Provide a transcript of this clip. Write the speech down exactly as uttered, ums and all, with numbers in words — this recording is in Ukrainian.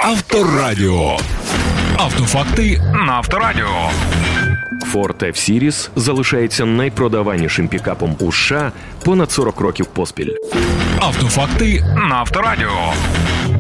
Авторадіо. Автофакти на Авторадіо. Ford F-Series залишається найпродаванішим пікапом у США понад сорок років поспіль. Автофакти на Авторадіо.